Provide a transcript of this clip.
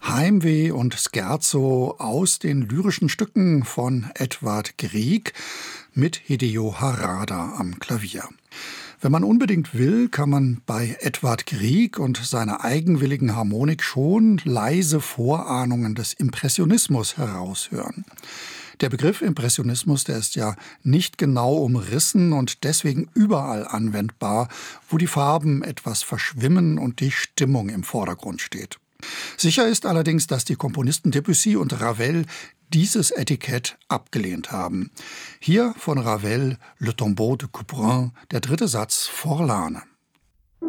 Heimweh und Scherzo aus den lyrischen Stücken von Edvard Grieg mit Hideo Harada am Klavier. Wenn man unbedingt will, kann man bei Edvard Grieg und seiner eigenwilligen Harmonik schon leise Vorahnungen des Impressionismus heraushören. Der Begriff Impressionismus, der ist ja nicht genau umrissen und deswegen überall anwendbar, wo die Farben etwas verschwimmen und die Stimmung im Vordergrund steht. Sicher ist allerdings, dass die Komponisten Debussy und Ravel dieses Etikett abgelehnt haben. Hier von Ravel Le Tombeau de Couperin, der dritte Satz Forlane.